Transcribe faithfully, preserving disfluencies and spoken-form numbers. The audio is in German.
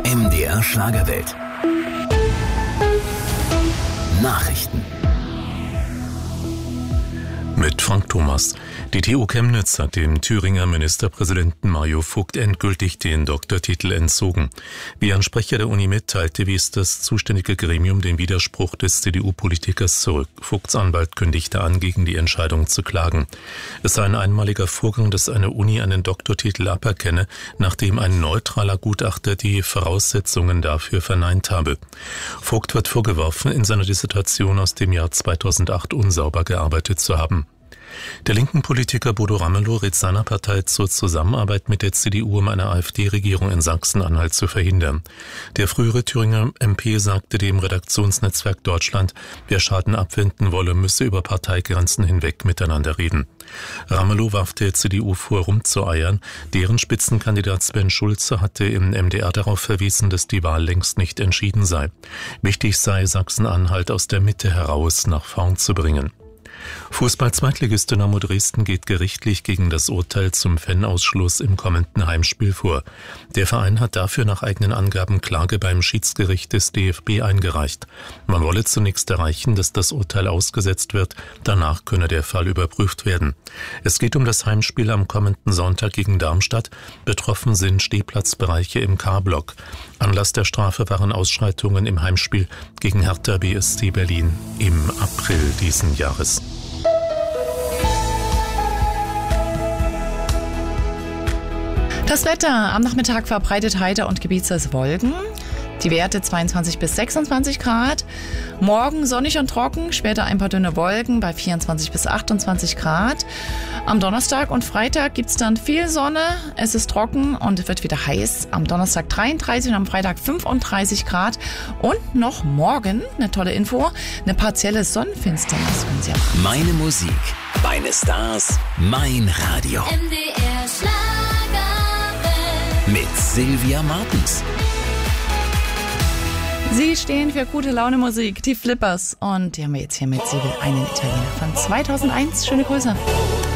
M D R Schlagerwelt. Nachrichten. Mit Frank Thomas. Die T U Chemnitz hat dem Thüringer Ministerpräsidenten Mario Vogt endgültig den Doktortitel entzogen. Wie ein Sprecher der Uni mitteilte, wies das zuständige Gremium den Widerspruch des C D U-Politikers zurück. Vogts Anwalt kündigte an, gegen die Entscheidung zu klagen. Es sei ein einmaliger Vorgang, dass eine Uni einen Doktortitel aberkenne, nachdem ein neutraler Gutachter die Voraussetzungen dafür verneint habe. Vogt wird vorgeworfen, in seiner Dissertation aus dem Jahr zweitausendacht unsauber gearbeitet zu haben. Der linken Politiker Bodo Ramelow rät seiner Partei zur Zusammenarbeit mit der C D U, um eine AfD-Regierung in Sachsen-Anhalt zu verhindern. Der frühere Thüringer M P sagte dem Redaktionsnetzwerk Deutschland, wer Schaden abwenden wolle, müsse über Parteigrenzen hinweg miteinander reden. Ramelow warf der C D U vor, rumzueiern. Deren Spitzenkandidat Sven Schulze hatte im M D R darauf verwiesen, dass die Wahl längst nicht entschieden sei. Wichtig sei, Sachsen-Anhalt aus der Mitte heraus nach vorn zu bringen. Fußball-Zweitligist Dynamo Dresden geht gerichtlich gegen das Urteil zum Fanausschluss im kommenden Heimspiel vor. Der Verein hat dafür nach eigenen Angaben Klage beim Schiedsgericht des D F B eingereicht. Man wolle zunächst erreichen, dass das Urteil ausgesetzt wird, danach könne der Fall überprüft werden. Es geht um das Heimspiel am kommenden Sonntag gegen Darmstadt. Betroffen sind Stehplatzbereiche im K-Block. Anlass der Strafe waren Ausschreitungen im Heimspiel gegen Hertha B S C Berlin im April diesen Jahres. Das Wetter am Nachmittag verbreitet heiter und gebietsweise Wolken. Die Werte zweiundzwanzig bis sechsundzwanzig Grad. Morgen sonnig und trocken, später ein paar dünne Wolken bei vierundzwanzig bis achtundzwanzig Grad. Am Donnerstag und Freitag gibt es dann viel Sonne. Es ist trocken und es wird wieder heiß. Am Donnerstag dreiunddreißig und am Freitag fünfunddreißig Grad. Und noch morgen, eine tolle Info, eine partielle Sonnenfinsternis können Sie erwarten. Meine Musik, meine Stars, mein Radio. M D R Schlagerwelt. Mit Sylvia Martens. Sie stehen für gute Laune Musik, die Flippers. Und die haben wir jetzt hier mit Sibyl, einen Italiener von zweitausendeins. Schöne Grüße.